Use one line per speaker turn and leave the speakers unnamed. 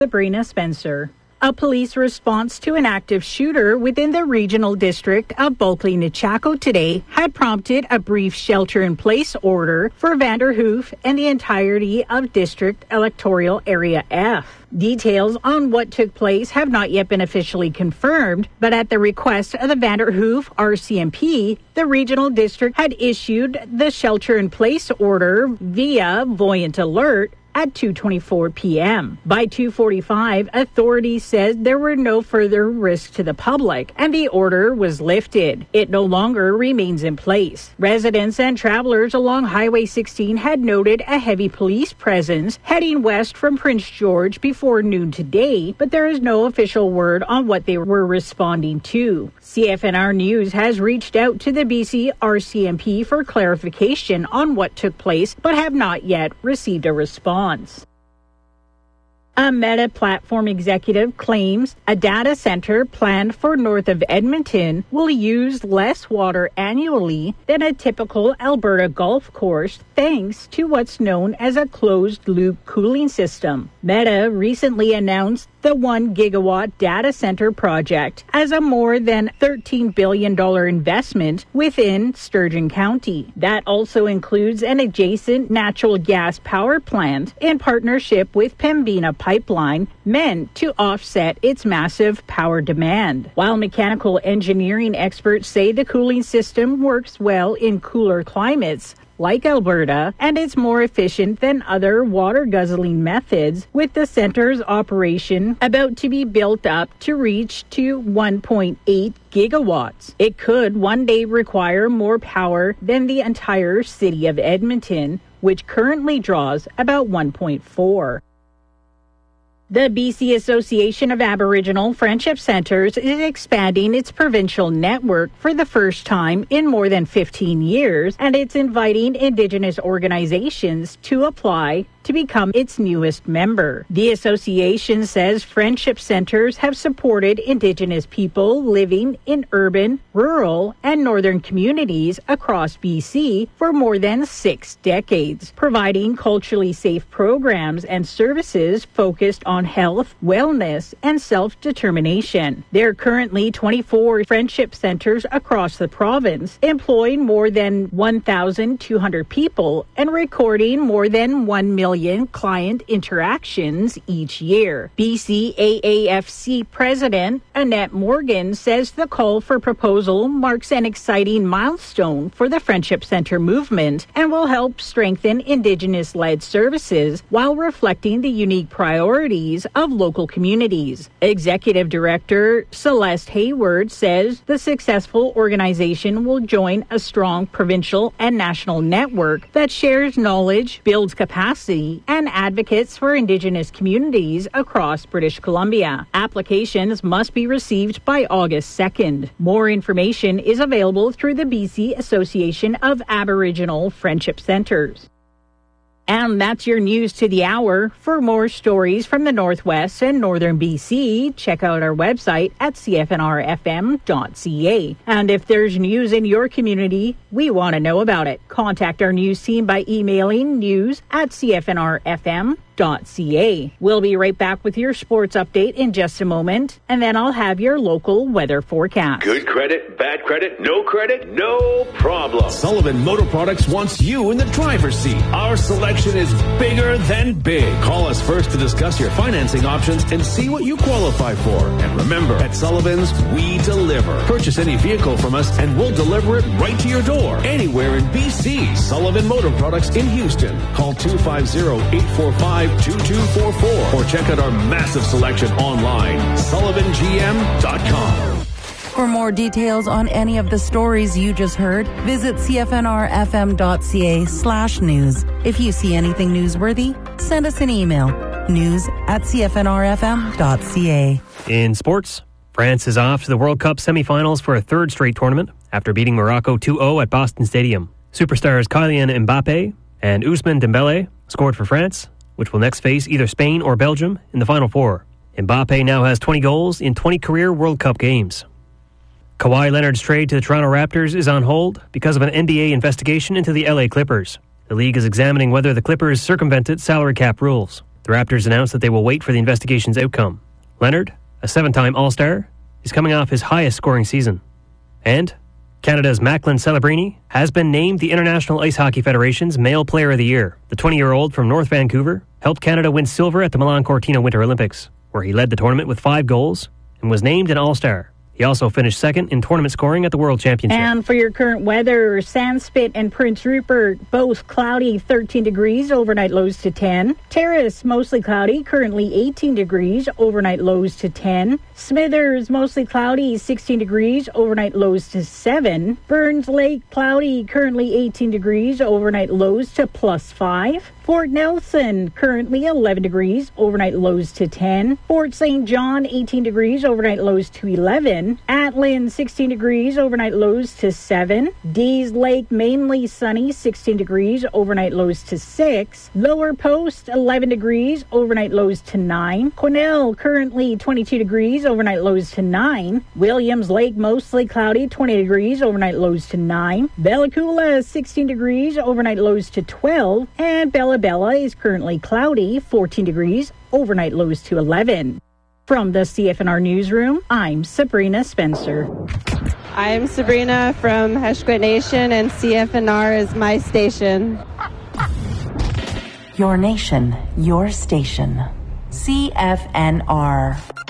Sabrina Spencer. A police response to an active shooter within the regional district of Bulkley-Nechako today had prompted a brief shelter-in-place order for Vanderhoof and the entirety of District Electoral Area F. Details on what took place have not yet been officially confirmed, but at the request of the Vanderhoof RCMP, the regional district had issued the shelter-in-place order via Voyant Alert at 2:24 p.m. By 2:45, authorities said there were no further risks to the public and the order was lifted. It no longer remains in place. Residents and travelers along Highway 16 had noted a heavy police presence heading west from Prince George before noon today, but there is no official word on what they were responding to. CFNR News has reached out to the BC RCMP for clarification on what took place, but have not yet received a response. A Meta platform executive claims a data center planned for north of Edmonton will use less water annually than a typical Alberta golf course thanks to what's known as a closed-loop cooling system. Meta recently announced the 1 gigawatt data center project as a more than $13 billion investment within Sturgeon County. That also includes an adjacent natural gas power plant in partnership with Pembina Pipeline meant to offset its massive power demand. While mechanical engineering experts say the cooling system works well in cooler climates, like Alberta, and it's more efficient than other water-guzzling methods, with the center's operation about to be built up to reach to 1.8 gigawatts. It could one day require more power than the entire city of Edmonton, which currently draws about 1.4. The BC Association of Aboriginal Friendship Centres is expanding its provincial network for the first time in more than 15 years, and it's inviting Indigenous organizations to apply to become its newest member. The association says friendship centers have supported Indigenous people living in urban, rural, and northern communities across BC for more than 6 decades, providing culturally safe programs and services focused on health, wellness, and self-determination. There are currently 24 friendship centers across the province, employing more than 1,200 people and recording more than 1 million client interactions each year. BC AAFC President Annette Morgan says the call for proposal marks an exciting milestone for the Friendship Centre movement and will help strengthen Indigenous-led services while reflecting the unique priorities of local communities. Executive Director Celeste Hayward says the successful organization will join a strong provincial and national network that shares knowledge, builds capacity, and advocates for Indigenous communities across British Columbia. Applications must be received by August 2nd. More information is available through the BC Association of Aboriginal Friendship Centres. And that's your news to the hour. For more stories from the Northwest and Northern BC, check out our website at cfnrfm.ca. And if there's news in your community, we want to know about it. Contact our news team by emailing news@cfnrfm.ca. We'll be right back with your sports update in just a moment, and then I'll have your local weather forecast.
Good credit, bad credit, no problem. Sullivan Motor Products wants you in the driver's seat. Our selection is bigger than big. Call us first to discuss your financing options and see what you qualify for. And remember, at Sullivan's, we deliver. Purchase any vehicle from us and we'll deliver it right to your door. Anywhere in BC. Sullivan Motor Products in Houston. Call 250-845-2244 or check out our massive selection online, sullivangm.com.
For more details on any of the stories you just heard, visit cfnrfm.ca/news. If you see anything newsworthy, send us an email, news@cfnrfm.ca.
In sports, France is off to the World Cup semifinals for a third straight tournament after beating Morocco 2-0 at Boston Stadium. Superstars Kylian Mbappe and Ousmane Dembélé scored for France, which will next face either Spain or Belgium in the Final Four. Mbappe now has 20 goals in 20 career World Cup games. Kawhi Leonard's trade to the Toronto Raptors is on hold because of an NBA investigation into the LA Clippers. The league is examining whether the Clippers circumvented salary cap rules. The The Raptors announced that they will wait for the investigation's outcome. Leonard, a 7-time All-Star, is coming off his highest scoring season. And Canada's Macklin Celebrini has been named the International Ice Hockey Federation's Male Player of the Year. The 20-year-old from North Vancouver helped Canada win silver at the Milan Cortina Winter Olympics, where he led the tournament with 5 goals and was named an All-Star. He also finished second in tournament scoring at the World Championship.
And for your current weather, Sandspit and Prince Rupert, both cloudy, 13 degrees, overnight lows to 10. Terrace, mostly cloudy, currently 18 degrees, overnight lows to 10. Smithers, mostly cloudy, 16 degrees, overnight lows to 7. Burns Lake, cloudy, currently 18 degrees, overnight lows to +5. Fort Nelson, currently 11 degrees, overnight lows to 10. Fort St. John, 18 degrees, overnight lows to 11. Atlin, 16 degrees, overnight lows to 7. Dease Lake, mainly sunny, 16 degrees, overnight lows to 6. Lower Post, 11 degrees, overnight lows to 9. Quesnel, currently 22 degrees, overnight lows to 9. Williams Lake, mostly cloudy, 20 degrees, overnight lows to 9. Bella Coola, 16 degrees, overnight lows to 12. And Bella is currently cloudy, 14 degrees, overnight lows to 11. From the CFNR Newsroom, I'm Sabrina Spencer.
I'm Sabrina from Heshquit Nation, and CFNR is my station.
Your nation, your station. CFNR.